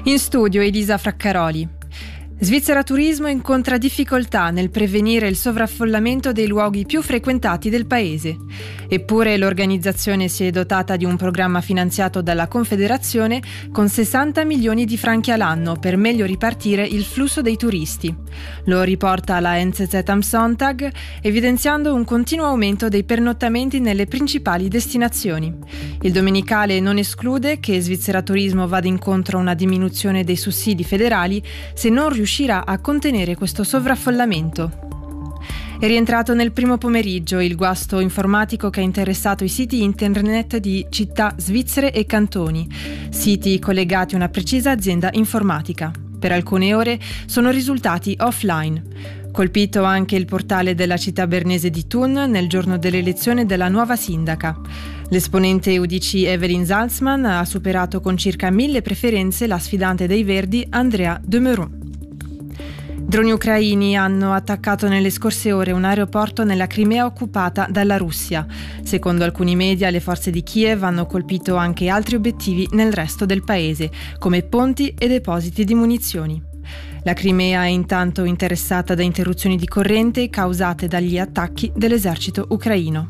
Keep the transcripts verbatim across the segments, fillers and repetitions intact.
In studio Elisa Fraccaroli. Svizzera Turismo incontra difficoltà nel prevenire il sovraffollamento dei luoghi più frequentati del paese. Eppure l'organizzazione si è dotata di un programma finanziato dalla Confederazione con sessanta milioni di franchi all'anno per meglio ripartire il flusso dei turisti. Lo riporta la N Z Z am Sonntag, evidenziando un continuo aumento dei pernottamenti nelle principali destinazioni. Il Domenicale non esclude che Svizzera Turismo vada incontro a una diminuzione dei sussidi federali se non riuscirà riuscirà a contenere questo sovraffollamento. È rientrato nel primo pomeriggio il guasto informatico che ha interessato i siti internet di città svizzere e cantoni, siti collegati a una precisa azienda informatica. Per alcune ore sono risultati offline. Colpito anche il portale della città bernese di Thun nel giorno dell'elezione della nuova sindaca. L'esponente U D C Evelyn Salzman ha superato con circa mille preferenze la sfidante dei Verdi Andrea De Meuron. Droni ucraini hanno attaccato nelle scorse ore un aeroporto nella Crimea occupata dalla Russia. Secondo alcuni media, le forze di Kiev hanno colpito anche altri obiettivi nel resto del paese, come ponti e depositi di munizioni. La Crimea è intanto interessata da interruzioni di corrente causate dagli attacchi dell'esercito ucraino.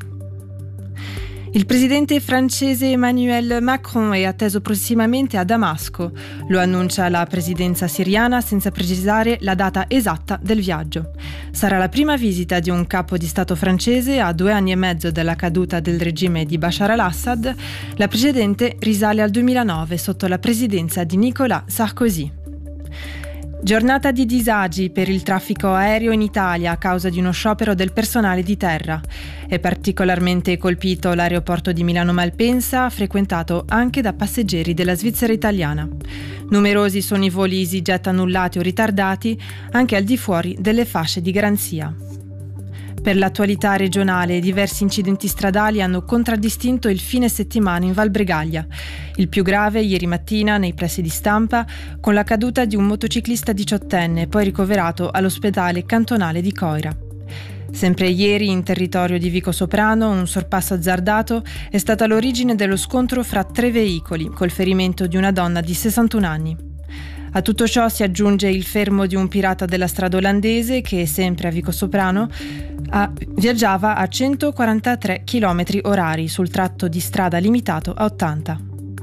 Il presidente francese Emmanuel Macron è atteso prossimamente a Damasco. Lo annuncia la presidenza siriana senza precisare la data esatta del viaggio. Sarà la prima visita di un capo di Stato francese a due anni e mezzo dalla caduta del regime di Bashar al-Assad. La precedente risale al duemilanove sotto la presidenza di Nicolas Sarkozy. Giornata di disagi per il traffico aereo in Italia a causa di uno sciopero del personale di terra. È particolarmente colpito l'aeroporto di Milano Malpensa, frequentato anche da passeggeri della Svizzera italiana. Numerosi sono i voli EasyJet annullati o ritardati, anche al di fuori delle fasce di garanzia. Per l'attualità regionale, diversi incidenti stradali hanno contraddistinto il fine settimana in Val Bregaglia. Il più grave ieri mattina nei pressi di Stampa, con la caduta di un motociclista diciottenne, poi ricoverato all'ospedale cantonale di Coira. Sempre ieri, in territorio di Vico Soprano, un sorpasso azzardato è stata l'origine dello scontro fra tre veicoli, col ferimento di una donna di sessantuno anni. A tutto ciò si aggiunge il fermo di un pirata della strada olandese che, sempre a Vico Soprano, a, viaggiava a centoquarantatré chilometri orari sul tratto di strada limitato a ottanta.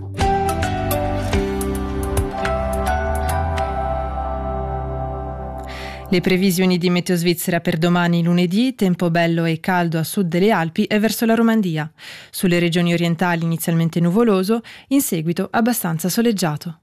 Le previsioni di Meteo Svizzera per domani lunedì: tempo bello e caldo a sud delle Alpi e verso la Romandia. Sulle regioni orientali inizialmente nuvoloso, in seguito abbastanza soleggiato.